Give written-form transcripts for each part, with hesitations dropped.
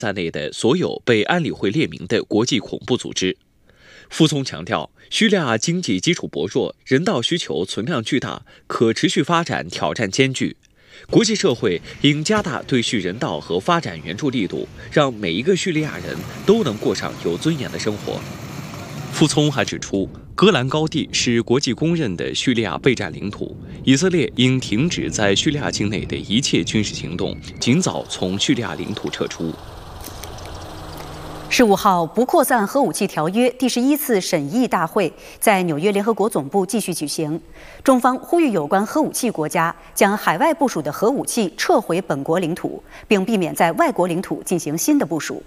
在内的所有被安理会列明的国际恐怖组织。傅聪强调，叙利亚经济基础薄弱，人道需求存量巨大，可持续发展挑战艰巨。国际社会应加大对叙人道和发展援助力度，让每一个叙利亚人都能过上有尊严的生活。傅聪还指出，戈兰高地是国际公认的叙利亚备战领土，以色列应停止在叙利亚境内的一切军事行动，尽早从叙利亚领土撤出。 15号，不扩散核武器条约第11次审议大会在纽约联合国总部继续举行。中方呼吁有关核武器国家将海外部署的核武器撤回本国领土，并避免在外国领土进行新的部署。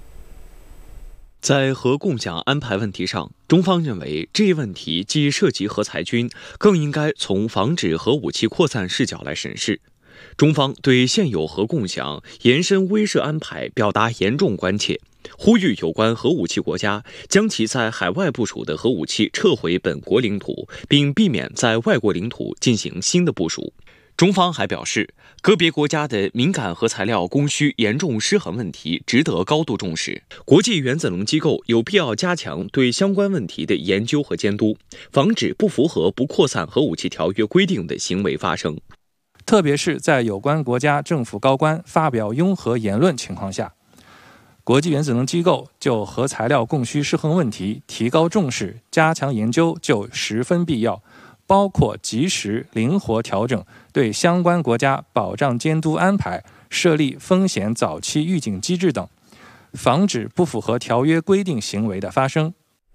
在核共享安排问题上，中方认为这一问题既涉及核裁军，更应该从防止核武器扩散视角来审视。中方对现有核共享延伸威慑安排表达严重关切，呼吁有关核武器国家将其在海外部署的核武器撤回本国领土，并避免在外国领土进行新的部署。中方还表示，个别国家的敏感核材料供需严重失衡问题值得高度重视，国际原子能机构有必要加强对相关问题的研究和监督，防止不符合不扩散核武器条约规定的行为发生。 特别是在有关国家政府高官发表拥核言论情况下，国际原子能机构就核材料供需失衡问题提高重视、加强研究就十分必要，包括及时灵活调整对相关国家保障监督安排，设立风险早期预警机制等，防止不符合条约规定行为的发生。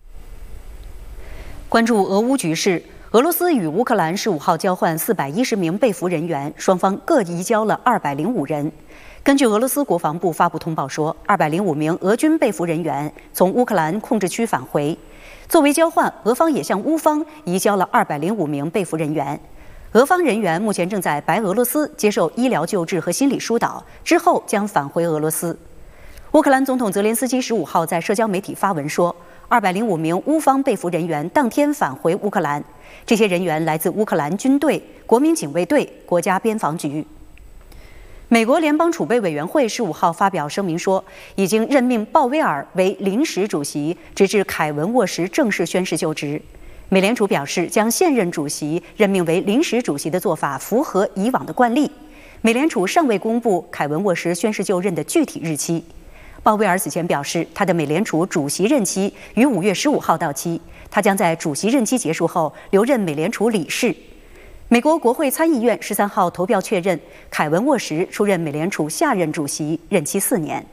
关注俄乌局势，俄罗斯与乌克兰15号交换410名被俘人员，双方各移交了205人。根据俄罗斯国防部发布通报说，205名俄军被俘人员从乌克兰控制区返回。作为交换，俄方也向乌方移交了205名被俘人员。俄方人员目前正在白俄罗斯接受医疗救治和心理疏导，之后将返回俄罗斯。乌克兰总统泽连斯基15号在社交媒体发文说，205名乌方被俘人员当天返回乌克兰，这些人员来自乌克兰军队、国民警卫队、国家边防局。美国联邦储备委员会15号发表声明说，已经任命鲍威尔为临时主席，直至凯文沃什正式宣誓就职。美联储表示，将现任主席任命为临时主席的做法符合以往的惯例。美联储尚未公布凯文沃什宣誓就任的具体日期。鲍威尔此前表示，他的美联储主席任期于5月15号到期，他将在主席任期结束后留任美联储理事。美国国会参议院13号投票确认，凯文沃什出任美联储下任主席，任期4年。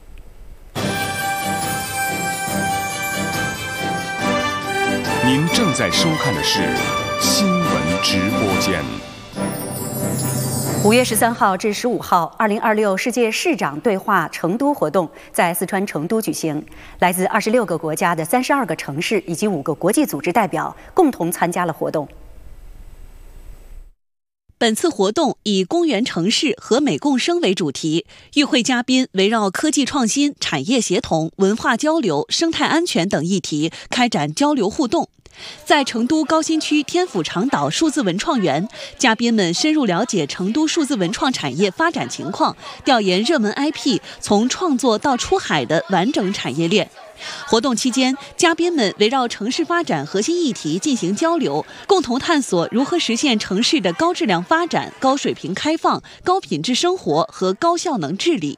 您正在收看的是新闻直播间。 5月13号至15号，2026世界市长对话成都活动在四川成都举行，来自26个国家的32个城市以及5个国际组织代表共同参加了活动。 本次活动以公园城市和美共生为主题，与会嘉宾围绕科技创新、产业协同、文化交流、生态安全等议题开展交流互动。在成都高新区天府长岛数字文创园，嘉宾们深入了解成都数字文创产业发展情况，调研热门 IP 从创作到出海的完整产业链。活动期间，嘉宾们围绕城市发展核心议题进行交流，共同探索如何实现城市的高质量发展、高水平开放、高品质生活和高效能治理。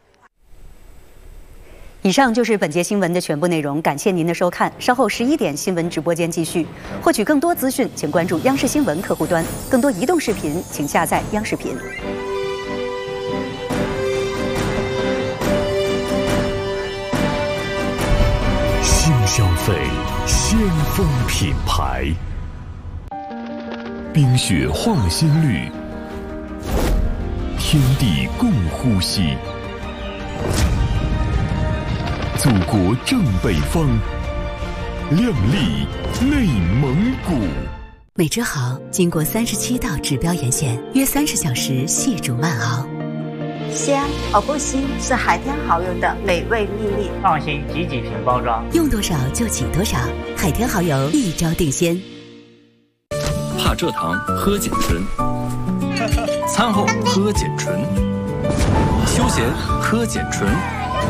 以上就是本节新闻的全部内容，感谢您的收看。稍后11点新闻直播间继续。获取更多资讯，请关注央视新闻客户端。更多移动视频，请下载央视频。 新消费，先锋品牌。冰雪化新绿，天地共呼吸。祖国正北方，靓丽内蒙古。 美之蚝经过37道指标盐线，约30小时细煮慢熬。 鲜而不腥是海天蚝油的美味秘密。 放心挤瓶包装， 用多少就挤多少，海天蚝油一招定鲜。 怕蔗糖喝碱醇，餐后喝碱醇，休闲喝碱醇，